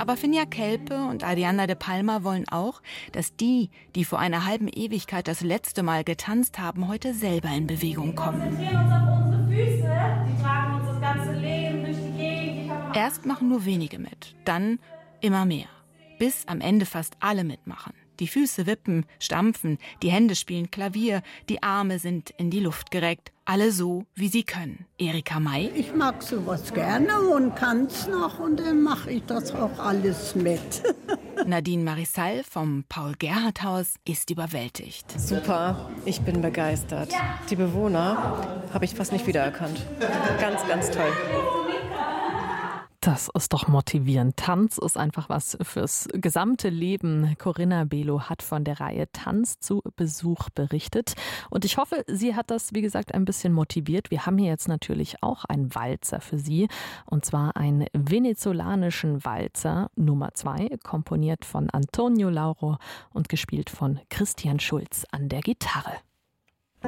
Aber Finja Kelpe und Adriana de Palma wollen auch, dass die vor einer halben Ewigkeit das letzte Mal getanzt haben, heute selber in Bewegung kommen. Wir konzentrieren uns auf unsere Füße, die tragen uns das ganze Leben durch die Gegend. Erst machen nur wenige mit, dann immer mehr. Bis am Ende fast alle mitmachen. Die Füße wippen, stampfen, die Hände spielen Klavier, die Arme sind in die Luft gereckt. Alle so, wie sie können. Erika May. Ich mag sowas gerne und kann's noch und dann mache ich das auch alles mit. Nadine Marissal vom Paul-Gerhardt-Haus ist überwältigt. Super, ich bin begeistert. Die Bewohner habe ich fast nicht wiedererkannt. Ganz, ganz toll. Das ist doch motivierend. Tanz ist einfach was fürs gesamte Leben. Corinna Below hat von der Reihe Tanz zu Besuch berichtet. Und ich hoffe, sie hat das, wie gesagt, ein bisschen motiviert. Wir haben hier jetzt natürlich auch einen Walzer für Sie. Und zwar einen venezolanischen Walzer Nummer 2, komponiert von Antonio Lauro und gespielt von Christian Schulz an der Gitarre.